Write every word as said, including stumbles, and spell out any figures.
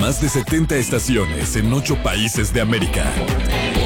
más de setenta estaciones en ocho países de América.